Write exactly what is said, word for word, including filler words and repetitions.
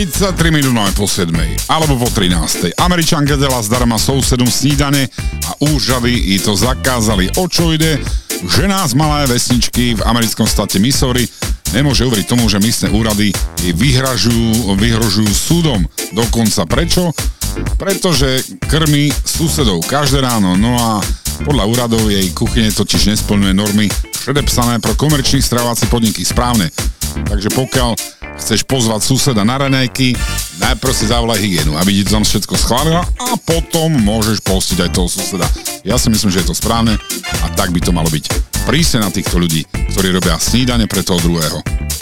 tridsaťtri minút máme po siedmej alebo po trinástej. Američanka dala zdarma sousedom snídane a úřady i to zakázali. O čo ide? Žena z malé vesničky v americkom štáte Missouri nemôže uveriť tomu, že místne úrady jej vyhražujú, vyhrožujú súdom. Dokonca prečo? Pretože krmi susedov každé ráno. No a podľa úradov jej kuchyne totiž nesplňuje normy predepsané pro komerčných stravovací podniky. Správne. Takže pokiaľ chceš pozvať suseda na raňajky, najprv si zavolaj hygienu, aby ti tam všetko schválila a potom môžeš postiť aj toho suseda. Ja si myslím, že je to správne a tak by to malo byť. Prísne na týchto ľudí, ktorí robia snídane pre toho druhého.